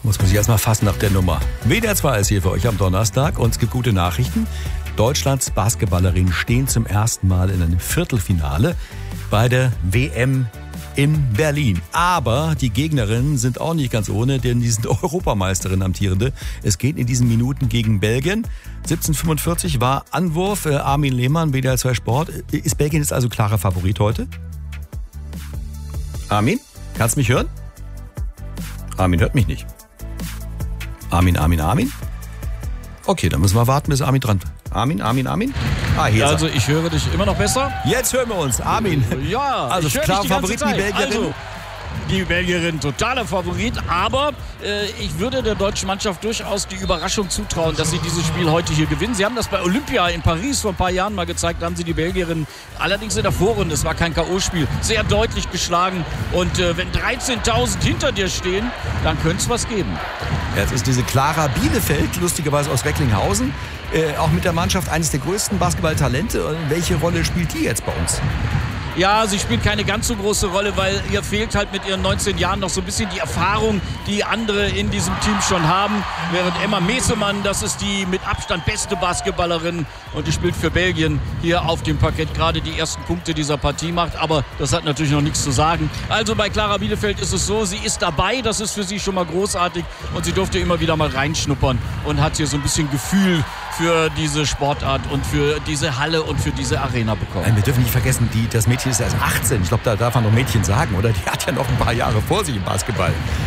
Muss man sich erstmal fassen nach der Nummer. WDR 2 ist hier für euch am Donnerstag und es gibt gute Nachrichten. Deutschlands Basketballerinnen stehen zum ersten Mal in einem Viertelfinale bei der WM in Berlin. Aber die Gegnerinnen sind auch nicht ganz ohne, denn die sind Europameisterin amtierende. Es geht in diesen Minuten gegen Belgien. 17:45 war Anwurf. Armin Lehmann, WDR 2 Sport. Ist Belgien jetzt also klarer Favorit heute? Armin, kannst du mich hören? Armin hört mich nicht. Armin? Okay, dann müssen wir warten, bis Armin dran. Armin? Ah, hier also ich höre dich immer noch besser. Jetzt hören wir uns, Armin. Ja, also ich höre klar dich die ganze Favorit, Zeit. die Belgierin. Also, die Belgierin totaler Favorit, aber ich würde der deutschen Mannschaft durchaus die Überraschung zutrauen, dass sie dieses Spiel heute hier gewinnen. Sie haben das bei Olympia in Paris vor ein paar Jahren mal gezeigt, da haben sie die Belgierin allerdings in der Vorrunde, es war kein K.O.-Spiel, sehr deutlich geschlagen und wenn 13.000 hinter dir stehen, dann könnte es was geben. Jetzt ist diese Clara Bielefeld, lustigerweise aus Recklinghausen, auch mit der Mannschaft eines der größten Basketballtalente. Welche Rolle spielt die jetzt bei uns? Ja, sie spielt keine ganz so große Rolle, weil ihr fehlt halt mit ihren 19 Jahren noch so ein bisschen die Erfahrung, die andere in diesem Team schon haben. Während Emma Mesemann, das ist die mit Abstand beste Basketballerin und die spielt für Belgien hier auf dem Parkett gerade die ersten Punkte dieser Partie macht. Aber das hat natürlich noch nichts zu sagen. Also bei Clara Bielefeld ist es so, sie ist dabei, das ist für sie schon mal großartig und sie durfte immer wieder mal reinschnuppern und hat hier so ein bisschen Gefühl für diese Sportart und für diese Halle und für diese Arena bekommen. Wir dürfen nicht vergessen, das Mädchen ist erst 18. Ich glaube, da darf man noch Mädchen sagen, oder? Die hat ja noch ein paar Jahre vor sich im Basketball.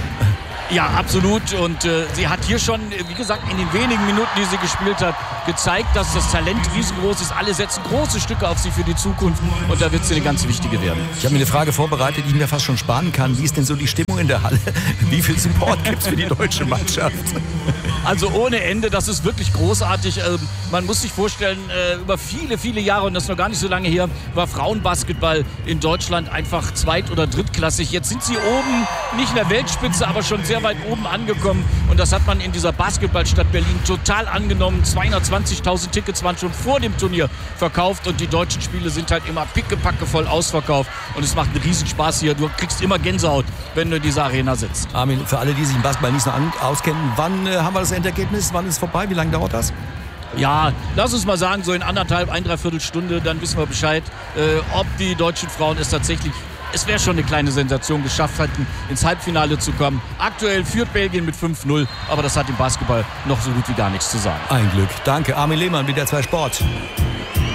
Ja, absolut. Und sie hat hier schon, wie gesagt, in den wenigen Minuten, die sie gespielt hat, gezeigt, dass das Talent riesengroß ist. Alle setzen große Stücke auf sie für die Zukunft und da wird sie eine ganz wichtige werden. Ich habe mir eine Frage vorbereitet, die ich mir fast schon sparen kann. Wie ist denn so die Stimmung in der Halle? Wie viel Support gibt es für die deutsche Mannschaft? Also ohne Ende, das ist wirklich großartig. Man muss sich vorstellen, über viele, viele Jahre, und das ist noch gar nicht so lange her, war Frauenbasketball in Deutschland einfach zweit- oder drittklassig. Jetzt sind sie oben, nicht in der Weltspitze, aber schon sehr weit oben angekommen. Und das hat man in dieser Basketballstadt Berlin total angenommen. 220.000 Tickets waren schon vor dem Turnier verkauft und die deutschen Spiele sind halt immer pickepacke voll ausverkauft. Und es macht einen Riesenspaß hier. Du kriegst immer Gänsehaut, wenn du in dieser Arena sitzt. Armin, für alle, die sich im Basketball nicht so auskennen, wann haben wir das Endergebnis? Wann ist es vorbei? Wie lange dauert das? Ja, lass uns mal sagen, so in anderthalb, 1/3 Stunde, dann wissen wir Bescheid, ob die deutschen Frauen es tatsächlich, es wäre schon eine kleine Sensation, geschafft hätten, ins Halbfinale zu kommen. Aktuell führt Belgien mit 5-0, aber das hat im Basketball noch so gut wie gar nichts zu sagen. Ein Glück. Danke, Armin Lehmann, WDR 2 Sport.